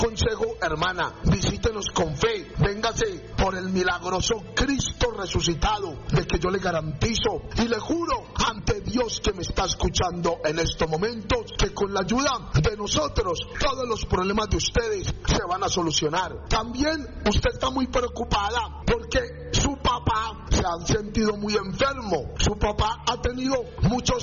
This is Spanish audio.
consejo, hermana, visítenos con fe, véngase por el milagroso Cristo resucitado, de que yo le garantizo y le juro ante Dios que me está escuchando en estos momentos, que con la ayuda de nosotros todos los problemas de ustedes se van a solucionar. También usted está muy preocupada porque su papá se ha sentido muy enfermo, su papá ha tenido muchos